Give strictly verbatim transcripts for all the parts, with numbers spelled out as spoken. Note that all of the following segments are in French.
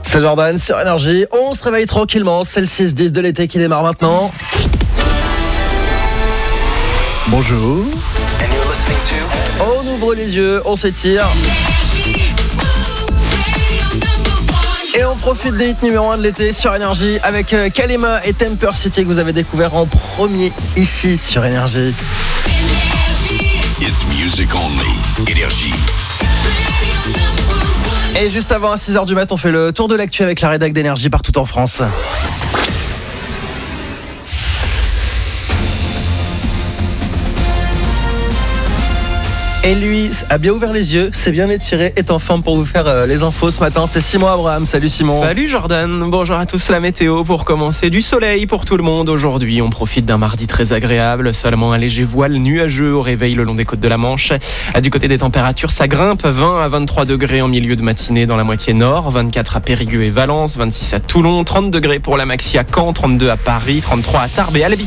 C'est Jordan sur Énergie. On se réveille tranquillement. C'est le six dix de l'été qui démarre maintenant. Bonjour. On ouvre les yeux, on s'étire. Et on profite des hits numéro un de l'été sur Énergie avec Kalema et Temper City que vous avez découvert en premier ici sur Énergie. It's music only. Énergie. Et juste avant à six heures du mat, on fait le tour de l'actu avec la rédac d'Énergie partout en France. Et lui a bien ouvert les yeux, s'est bien étiré, est en forme pour vous faire euh, les infos ce matin. C'est Simon Abraham. Salut Simon. Salut Jordan. Bonjour à tous. La météo pour commencer, du soleil pour tout le monde. Aujourd'hui, on profite d'un mardi très agréable. Seulement un léger voile nuageux au réveil le long des côtes de la Manche. Du côté des températures, ça grimpe. vingt à vingt-trois degrés en milieu de matinée dans la moitié nord. vingt-quatre à Périgueux et Valence. vingt-six à Toulon. trente degrés pour la maxi à Caen. trente-deux à Paris. trente-trois à Tarbes et Albi.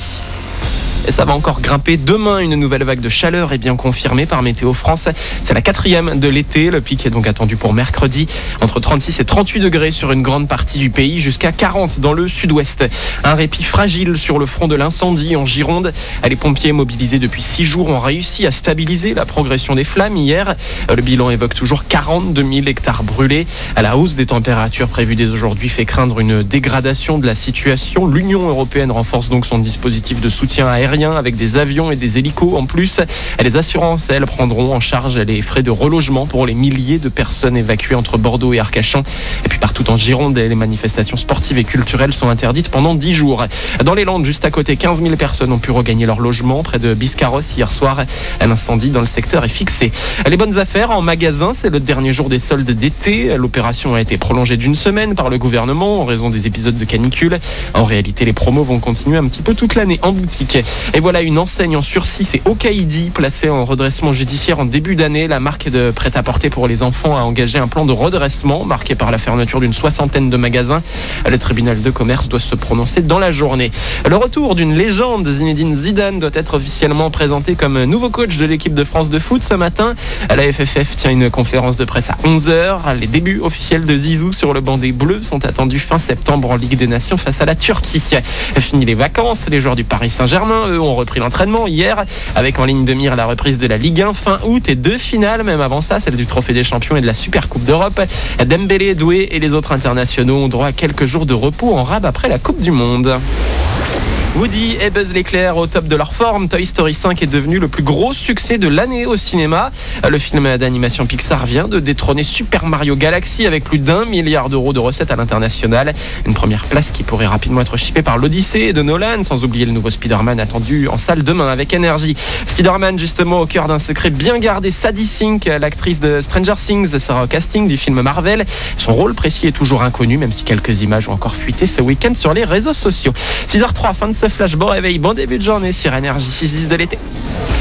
Et ça va encore grimper demain. Une nouvelle vague de chaleur est bien confirmée par Météo France. C'est la quatrième de l'été. Le pic est donc attendu pour mercredi. Entre trente-six et trente-huit degrés sur une grande partie du pays, jusqu'à quarante dans le sud-ouest. Un répit fragile sur le front de l'incendie en Gironde. Les pompiers mobilisés depuis six jours ont réussi à stabiliser la progression des flammes hier. Le bilan évoque toujours quarante-deux mille hectares brûlés. À la hausse des températures prévues dès aujourd'hui fait craindre une dégradation de la situation. L'Union européenne renforce donc son dispositif de soutien aérien avec des avions et des hélicos en plus. Les assurances, elles, prendront en charge les frais de relogement pour les milliers de personnes évacuées entre Bordeaux et Arcachon. Et puis partout en Gironde, les manifestations sportives et culturelles sont interdites pendant dix jours. Dans les Landes, juste à côté, quinze mille personnes ont pu regagner leur logement près de Biscarrosse hier soir. Un incendie dans le secteur est fixé. Les bonnes affaires en magasin, c'est le dernier jour des soldes d'été. L'opération a été prolongée d'une semaine par le gouvernement en raison des épisodes de canicule. En réalité, les promos vont continuer un petit peu toute l'année en boutique. Et voilà une enseigne en sursis, c'est Okaidi, placée en redressement judiciaire en début d'année. La marque de prêt-à-porter pour les enfants a engagé un plan de redressement marqué par la fermeture d'une soixantaine de magasins. Le tribunal de commerce doit se prononcer dans la journée. Le retour d'une légende, Zinedine Zidane, doit être officiellement présenté comme nouveau coach de l'équipe de France de foot ce matin. La F F F tient une conférence de presse à onze heures. Les débuts officiels de Zizou sur le banc des Bleus sont attendus fin septembre en Ligue des Nations face à la Turquie. Fini les vacances, les joueurs du Paris Saint-Germain, eux, ont repris l'entraînement hier avec en ligne de mire la reprise de la Ligue un fin août et deux finales, même avant ça, celle du Trophée des Champions et de la Super Coupe d'Europe. Dembélé, Doué et les autres internationaux ont droit à quelques jours de repos en rab après la Coupe du Monde. Woody et Buzz l'éclair au top de leur forme. Toy Story cinq est devenu le plus gros succès de l'année au cinéma. Le film d'animation Pixar vient de détrôner Super Mario Galaxy avec plus d'un milliard d'euros de recettes à l'international. Une première place qui pourrait rapidement être chippée par l'Odyssée de Nolan, sans oublier le nouveau Spider-Man attendu en salle demain avec énergie. Spider-Man justement au cœur d'un secret bien gardé. Sadie Sink, l'actrice de Stranger Things, sera au casting du film Marvel. Son rôle précis est toujours inconnu, même si quelques images ont encore fuité ce week-end sur les réseaux sociaux. six heures zéro trois, fin de ce flash. Bon réveil, bon début de journée sur Énergie six dix de l'été.